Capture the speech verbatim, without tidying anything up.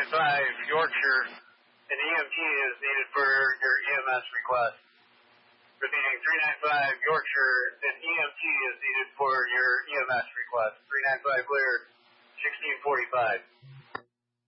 five Yorkshire, an E M T is needed for your E M S request. Repeating, three nine five Yorkshire, an E M T is needed for your E M S request. three nine five cleared, sixteen forty-five.